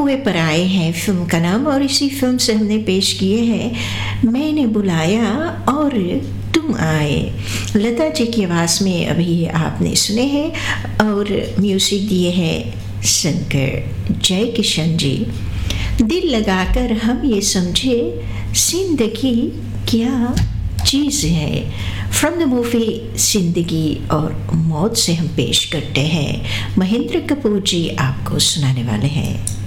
हुए पर आए हैं फिल्म का नाम, और इसी फिल्म से हमने पेश किए हैं मैंने बुलाया और तुम आए। लता जी की आवाज़ में अभी आपने सुने हैं और म्यूज़िक दिए हैं शंकर जयकिशन जी। दिल लगाकर हम ये समझे जिंदगी क्या चीज़ है, फ्रॉम द मूवी जिंदगी और मौत से हम पेश करते हैं। महेंद्र कपूर जी आपको सुनाने वाले हैं।